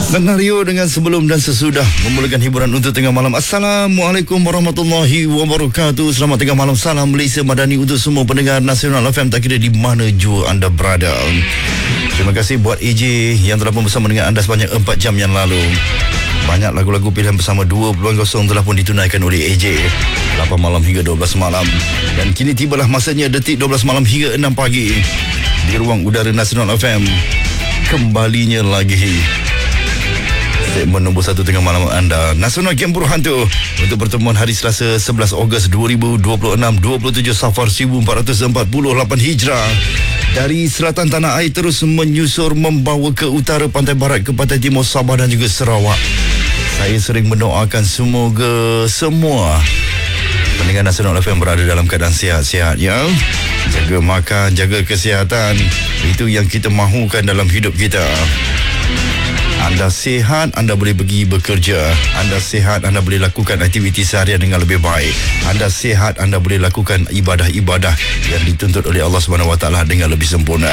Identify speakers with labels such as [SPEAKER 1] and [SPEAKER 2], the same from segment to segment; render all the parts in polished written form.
[SPEAKER 1] Senario dengan sebelum dan sesudah memulakan hiburan untuk tengah malam. Assalamualaikum warahmatullahi wabarakatuh. Selamat tengah malam. Salam Malaysia Madani untuk semua pendengar Nasional FM, tak kira di mana jua anda berada. Terima kasih buat AJ yang telah pun bersama dengan anda sebanyak 4 jam yang lalu. Banyak lagu-lagu pilihan bersama 2 peluang kosong telah pun ditunaikan oleh AJ 8 malam hingga 12 malam. Dan kini tibalah masanya detik 12 malam hingga 6 pagi di ruang udara Nasional FM. Kembalinya lagi segmen nombor 1 tengah malam anda, Nasional Game Buruh Hantu, untuk pertemuan hari Selasa 11 Ogos 2026, 27 Safar 1448 Hijrah. Dari selatan tanah air terus menyusur membawa ke utara, pantai barat ke pantai timur Sabah dan juga Sarawak. Saya sering mendoakan semoga semua pendengar Nasional FM berada dalam keadaan sihat-sihat, ya. Jaga makan, jaga kesihatan, itu yang kita mahukan dalam hidup kita. Anda sihat, anda boleh pergi bekerja. Anda sihat, anda boleh lakukan aktiviti seharian dengan lebih baik. Anda sihat, anda boleh lakukan ibadah-ibadah yang dituntut oleh Allah SWT dengan lebih sempurna.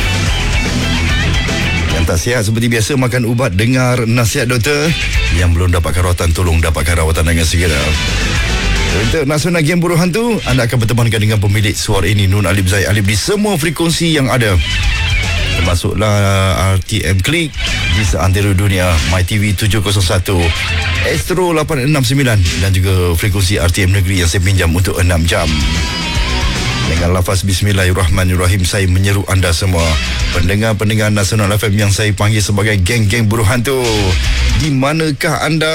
[SPEAKER 1] Yang tak sihat seperti biasa, makan ubat, dengar nasihat doktor. Yang belum dapatkan rawatan, tolong dapatkan rawatan dengan segera. Untuk Nasional Game Buruh Hantu, anda akan bertemankan dengan pemilik suara ini, Nun Alif Zaid Alif, di semua frekuensi yang ada, termasuklah RTM Klik di seantero dunia, MyTV 701, Astro 869 dan juga frekuensi RTM Negeri yang saya pinjam untuk 6 jam. Dengan lafaz Bismillahirrahmanirrahim, saya menyeru anda semua pendengar-pendengar Nasional FM yang saya panggil sebagai geng-geng buruh hantu. Di manakah anda?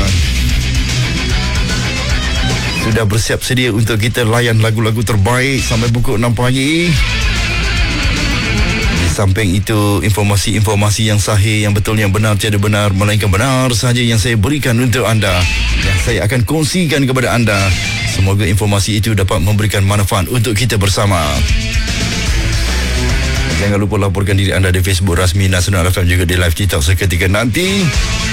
[SPEAKER 1] Sudah bersiap sedia untuk kita layan lagu-lagu terbaik sampai pukul 6 pagi? Samping itu, informasi-informasi yang sahih, yang betul, yang benar, tiada benar melainkan benar sahaja yang saya berikan untuk anda, yang saya akan kongsikan kepada anda. Semoga informasi itu dapat memberikan manfaat untuk kita bersama. Jangan lupa laporkan diri anda di Facebook rasmi Nasional FM, juga di live TikTok seketika nanti.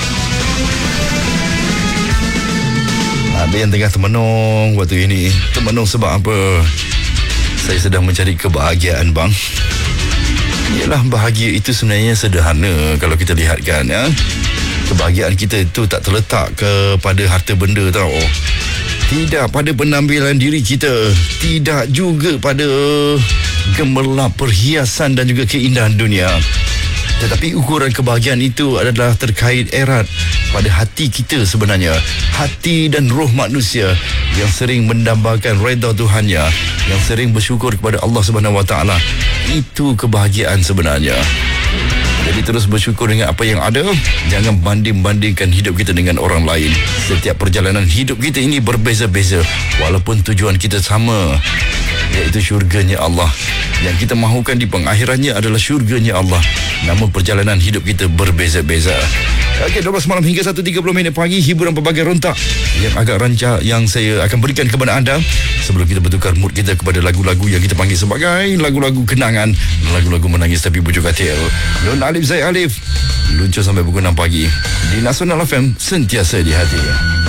[SPEAKER 1] Ada yang tengah termenung waktu ini. Termenung sebab apa? Saya sedang mencari kebahagiaan, bang. Yalah, bahagia itu sebenarnya sederhana kalau kita lihatkan, ya. Kebahagiaan kita itu tak terletak kepada harta benda, tau. Tidak pada penampilan diri kita, tidak juga pada gemerlap perhiasan dan juga keindahan dunia. Tetapi ukuran kebahagiaan itu adalah terkait erat pada hati kita sebenarnya. Hati dan roh manusia yang sering mendambakan redha Tuhannya, yang sering bersyukur kepada Allah SWT. Itu kebahagiaan sebenarnya. Jadi terus bersyukur dengan apa yang ada. Jangan banding-bandingkan hidup kita dengan orang lain. Setiap perjalanan hidup kita ini berbeza-beza, walaupun tujuan kita sama, iaitu syurganya Allah. Yang kita mahukan di pengakhirannya adalah syurganya Allah. Namun perjalanan hidup kita berbeza-beza. Okey, 12 malam hingga 1.30 pagi, hiburan pelbagai rontak yang agak rancak yang saya akan berikan kepada anda sebelum kita bertukar mood kita kepada lagu-lagu yang kita panggil sebagai lagu-lagu kenangan, lagu-lagu menangis tapi bujuk katil. Nun Alif Zaid Alif luncur sampai pukul 6 pagi di Nasional FM, sentiasa di hati.